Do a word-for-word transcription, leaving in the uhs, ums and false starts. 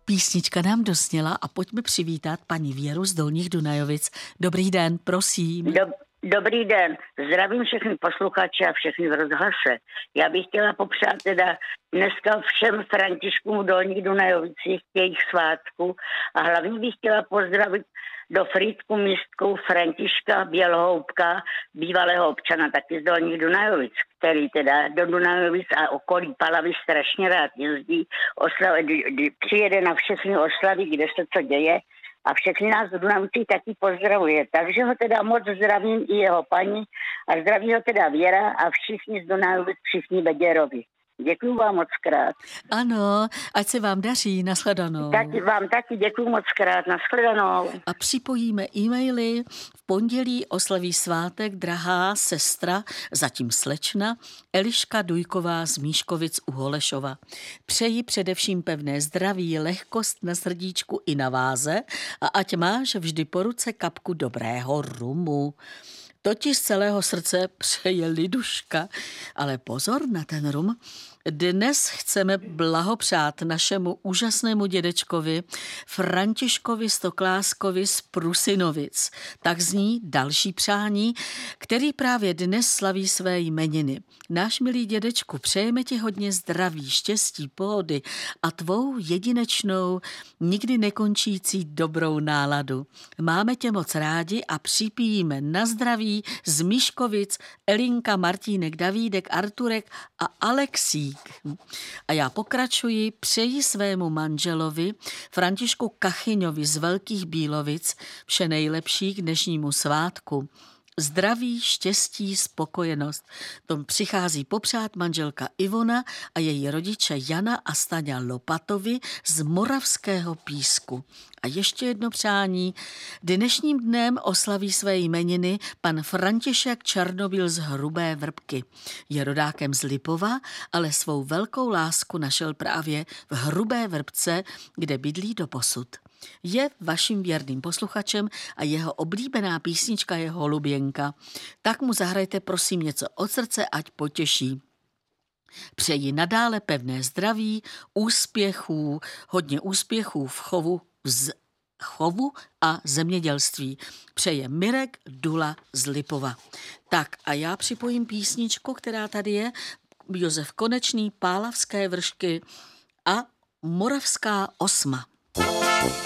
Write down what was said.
Písnička nám dosněla a pojďme přivítat paní Věru z Dolních Dunajovic. Dobrý den, prosím. Dob- Dobrý den, zdravím všechny posluchače a všechny v rozhlase. Já bych chtěla popřát teda dneska všem Františkům v Dolních Dunajovicích jejich svátku a hlavně bych chtěla pozdravit do Frýdku místku Františka Bělohoubka, bývalého občana taky z Dolních Dunajovic, který teda do Dunajovic a okolí Palavy strašně rád jezdí, oslav, přijede na všechny oslavy, kde se co děje. A všechny nás v Dunajovicích taky pozdravuje. Takže ho teda moc zdravím i jeho paní a zdraví ho teda Věra a všichni z Dunajovic, všichni Beděrovi. Děkuju vám moc krát. Ano, ať se vám daří, nashledanou. Taky vám taky děkuju moc krát, nashledanou. A připojíme e-maily. V pondělí oslaví svátek drahá sestra, zatím slečna, Eliška Dujková z Míškovic u Holešova. Přeji především pevné zdraví, lehkost na srdíčku i na váze a ať máš vždy po ruce kapku dobrého rumu. Totiž z celého srdce přeje Liduška, ale pozor na ten rum. Dnes chceme blahopřát našemu úžasnému dědečkovi Františkovi Stokláskovi z Prusinovic. Tak zní další přání, který právě dnes slaví své jmeniny. Náš milý dědečku, přejeme ti hodně zdraví, štěstí, pohody a tvou jedinečnou, nikdy nekončící dobrou náladu. Máme tě moc rádi a připijíme na zdraví z Míškovic Elinka, Martínek, Davídek, Arturek a Alexík. A já pokračuji, přeji svému manželovi Františku Kachyňovi z Velkých Bílovic vše nejlepší k dnešnímu svátku. Zdraví, štěstí, spokojenost. Tom přichází popřát manželka Ivona a její rodiče Jana a Staňa Lopatovi z Moravského Písku. A ještě jedno přání. Dnešním dnem oslaví své jmeniny pan František Černobyl z Hrubé Vrbky. Je rodákem z Lipova, ale svou velkou lásku našel právě v Hrubé Vrbce, kde bydlí doposud. Je vaším věrným posluchačem a jeho oblíbená písnička je Holuběnka. Tak mu zahrajte prosím něco od srdce, ať potěší. Přeji nadále pevné zdraví, úspěchů, hodně úspěchů v chovu, z chovu a zemědělství. Přeje Mirek Dula z Lipova. Tak a já připojím písničku, která tady je, Josef Konečný, Pálavské vršky a Moravská osma.